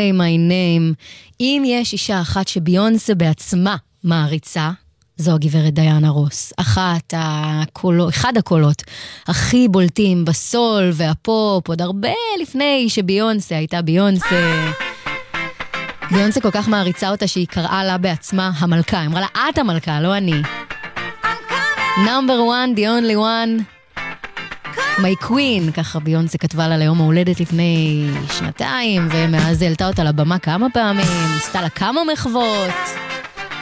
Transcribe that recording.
Say My Name. אם יש אישה אחת שביונסה בעצמה מעריצה, זו הגברת דיאנה רוס. אחד הקולות הכי בולטים בסול והפופ, עוד הרבה לפני שביונסה הייתה ביונסה. ביונסה כל כך מעריצה אותה שהיא קראה לה בעצמה המלכה. היא אמרה לה, את המלכה, לא אני. Number one, the only one, my queen, ככה ביונסה כתבה לה ליום ההולדת לפני 2 ומאז העלתה אותה לבמה כמה פעמים, עשתה לה כמה מחוות.